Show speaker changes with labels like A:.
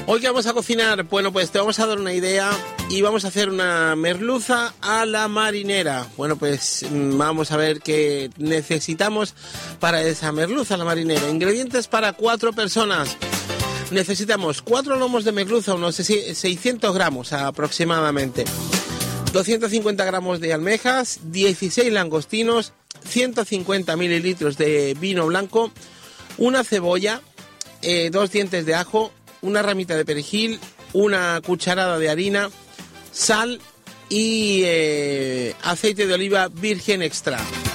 A: Hoy que vamos a cocinar, bueno, pues te vamos a dar una idea y vamos a hacer una merluza a la marinera. Bueno, pues vamos a ver qué necesitamos para esa merluza a la marinera. Ingredientes para 4 personas. Necesitamos 4 lomos de merluza, unos 600 gramos aproximadamente. 250 gramos de almejas, 16 langostinos, 150 mililitros de vino blanco, una cebolla, 2 dientes de ajo, una ramita de perejil, una cucharada de harina, sal y aceite de oliva virgen extra.